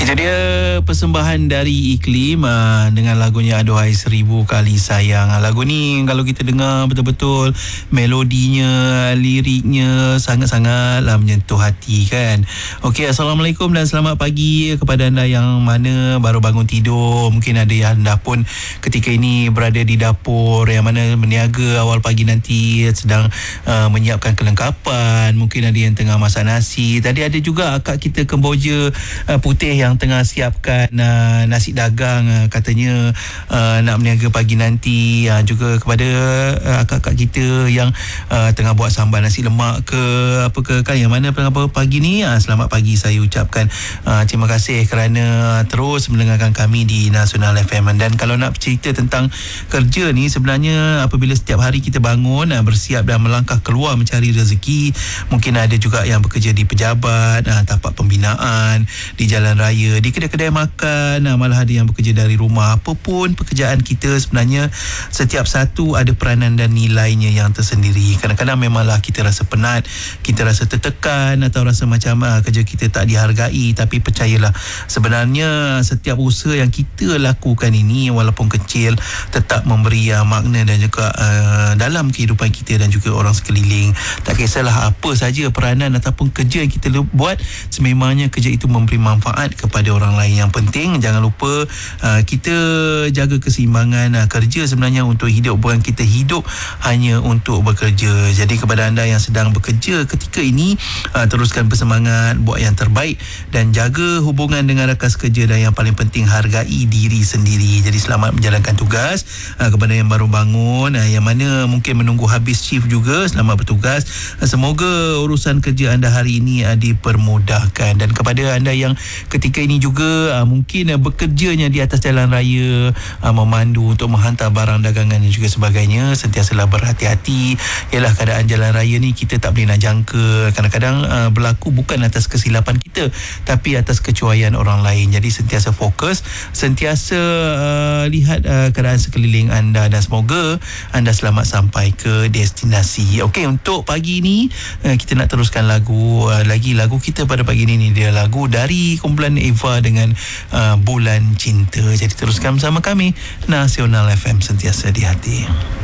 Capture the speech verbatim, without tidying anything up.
Itu dia persembahan dari Iklim uh, dengan lagunya Aduhai Seribu Kali Sayang. Lagu ni kalau kita dengar betul-betul melodinya, liriknya sangat-sangatlah menyentuh hati kan. Okey, Assalamualaikum dan selamat pagi kepada anda yang mana baru bangun tidur. Mungkin ada yang anda pun ketika ini berada di dapur yang mana meniaga awal pagi nanti sedang uh, menyiapkan kelengkapan. Mungkin ada yang tengah masak nasi. Tadi ada juga akak kita Kemboja uh, putih yang tengah siapkan uh, nasi dagang, uh, katanya uh, nak berniaga pagi nanti. Uh, juga kepada uh, akak-akak kita yang uh, tengah buat sambal nasi lemak ke apa ke kan, yang mana tengah pagi ni, uh, selamat pagi saya ucapkan. Uh, terima kasih kerana terus mendengarkan kami di Nasional F M. Dan kalau nak cerita tentang kerja ni, sebenarnya apabila setiap hari kita bangun, uh, bersiap dan melangkah keluar mencari rezeki, mungkin ada juga yang bekerja di pejabat, uh, tapak pembinaan, di jalan raya, di kedai-kedai makan, malah ada yang bekerja dari rumah. Apapun pekerjaan kita, sebenarnya setiap satu ada peranan dan nilainya yang tersendiri. Kadang-kadang memanglah kita rasa penat, kita rasa tertekan atau rasa macam ah, kerja kita tak dihargai. Tapi percayalah, sebenarnya setiap usaha yang kita lakukan ini walaupun kecil tetap memberi uh, makna dan juga uh, dalam kehidupan kita dan juga orang sekeliling. Tak kisahlah apa saja peranan ataupun kerja yang kita buat, sememangnya kerja itu memberi manfaat kepada orang lain. Yang penting jangan lupa uh, kita jaga keseimbangan. uh, kerja sebenarnya untuk hidup, bukan kita hidup hanya untuk bekerja. Jadi kepada anda yang sedang bekerja ketika ini, uh, teruskan bersemangat, buat yang terbaik dan jaga hubungan dengan rakan sekerja, dan yang paling penting hargai diri sendiri. Jadi selamat menjalankan tugas. uh, kepada yang baru bangun, uh, yang mana mungkin menunggu habis shift juga, selamat bertugas. uh, semoga urusan kerja anda hari ini uh, dipermudahkan. Dan kepada anda yang ketika ini juga uh, mungkin uh, bekerjanya di atas jalan raya, uh, memandu untuk menghantar barang dagangan dan juga sebagainya, sentiasalah berhati-hati. Ialah keadaan jalan raya ni kita tak boleh nak jangka. Kadang-kadang uh, berlaku bukan atas kesilapan kita, tapi atas kecuaian orang lain. Jadi sentiasa fokus, sentiasa uh, lihat uh, keadaan sekeliling anda, dan semoga anda selamat sampai ke destinasi. Okey, untuk pagi ni uh, kita nak teruskan lagu uh, lagi lagu kita pada pagi ni, ni dia lagu dari kumpulan Eva dengan uh, Bulan Cinta. Jadi teruskan bersama kami, Nasional F M, sentiasa di hati.